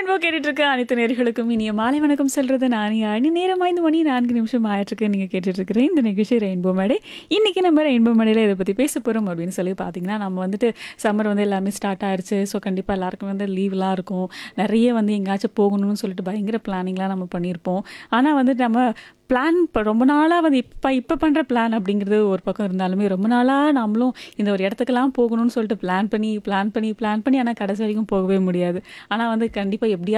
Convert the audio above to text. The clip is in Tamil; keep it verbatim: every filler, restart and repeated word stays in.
ரெயின்போ கேட்டுட்டு இருக்க அனைத்து நேர்களுக்கும் இனிய மாலை வணக்கம் சொல்றது நானே அணி நேரம் ஐந்து மணி நான்கு நிமிஷம் ஆயிட்டிருக்கு. நீங்கள் கேட்டுட்டு இருக்கிற இந்த நிகழ்ச்சி ரெயின்போ மேடை. இன்னைக்கு நம்ம ரெயின்போ மேடையில் இதை பற்றி பேச போகிறோம் அப்படின்னு சொல்லி பார்த்தீங்கன்னா, நம்ம வந்துட்டு சம்மர் வந்து எல்லாமே ஸ்டார்ட் ஆயிடுச்சு. ஸோ கண்டிப்பாக எல்லாருக்கும் வந்து லீவ்லாம் இருக்கும். நிறைய வந்து எங்கேயாச்சும் போகணும்னு சொல்லிட்டு பயங்கர பிளானிங்லாம் நம்ம பண்ணியிருப்போம். ஆனால் வந்து நம்ம பிளான் இப்போ ரொம்ப நாளாக வந்து இப்போ இப்போ பண்ணுற பிளான் அப்படிங்கிறது ஒரு பக்கம் இருந்தாலுமே, ரொம்ப நாளாக நம்மளும் இந்த ஒரு இடத்துக்கெல்லாம் போகணும்னு சொல்லிட்டு பிளான் பண்ணி பிளான் பண்ணி பிளான் பண்ணி ஆனால் கடைசி வரைக்கும் போகவே முடியாது. ஆனால் வந்து கண்டிப்பாக எப்படியா